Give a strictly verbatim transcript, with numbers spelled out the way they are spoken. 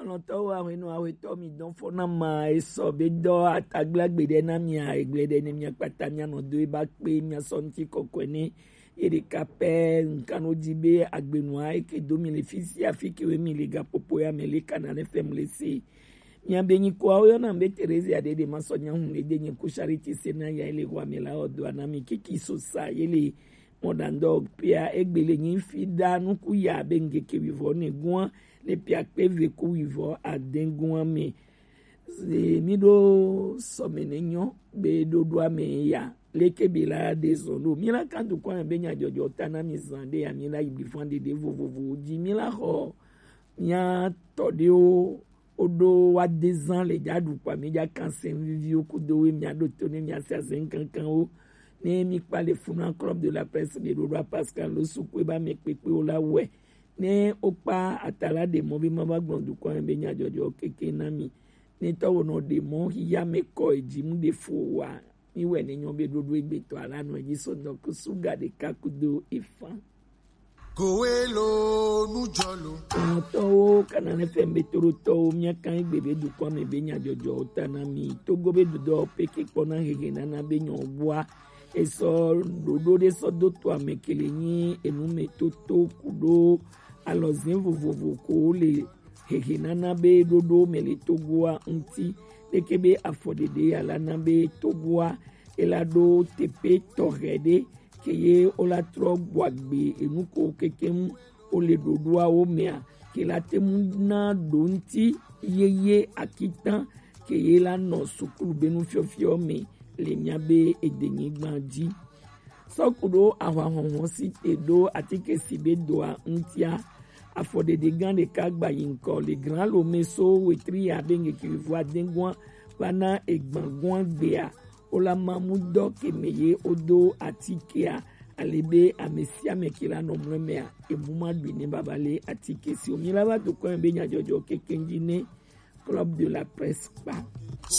Alonto wa wenu aweto mi don fona ma eso be do ataglagbede na mi a eglede ne mi apata mi no do e ba pe mi sonti kokoni ere kape nkano jibe agbenua eke do mi le fisi afiki we mi le gapopo ya me le kanane family si mi abenyi kwa oyo na mbe Teresa ade de masonya hunle de nyi ku charity sena ya ile kwa mela odo na mi kiki so sa ile modern dog pia egbele nyi fida nu ku ya benge ke vivo ne gwan le pia pe ve ku vivo adengun me ze mi do so menenyo be do do me ya le ke bila de zolo mi la kan du kwa be nya jojo tana mi zande ya mi la ibi fande de vovovo di mi la ho nya to de o odo wa deux ans le jadu kwa mi ja kansen vivio ku do we mi ado to ne mi asa cinquante o ne mi pa le funa club de la presse de Dodo Pascal lo suku ba me pepe o la we ne opa atala de mo bi ma ba gbon du kwa be nya jojo keke na mi ne to no de mo ya me ko eji mu de fo wa mi we ne nyon be dodo egbe to ala no eji so do ku suga de kakudo ifan Kowelo nujolo to kanane fembe toro to mi kan egbe du kwa me be nya jojo otana mi to go be do peke kona hege na na be nyon boa eso dodo de so do to amekele ni enu me toto kudo alozin vovovo ko le hege na na be dodo mele togoa nti dekebe afodede ala na be togoa elado tepe torede keye ola tro gbagbe enu ko kekem ole dodo a o mea ke la temu na donti yeye akitan keye la no sukulu benu fiofio me le miabe edenyi gbanji sokudo awa honhon si edo atike sibe doa ntia afode de gande kagba yinko le grand lo meso wetri abenge ki voa dengwa bana egbangwan gbea ola mamudo kemeye odo atikea alebe amesia mekila no mwemea emuma dwene babale atike si omila ba to ko be nya jojo kekenji ne club de la presse pa